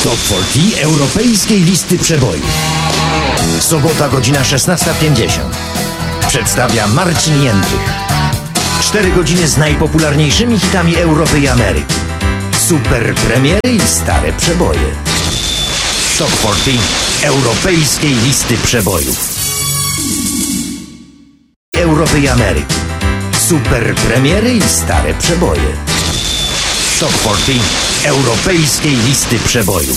Top 40 europejskiej listy przebojów. Sobota, godzina 16:50. Przedstawia Marcin Jędrych. 4 godziny z najpopularniejszymi hitami Europy i Ameryki. Super premiery i stare przeboje. Top 40 europejskiej listy przebojów. Europy i Ameryki. Super premiery i stare przeboje. Top 40 europejskiej listy przebojów.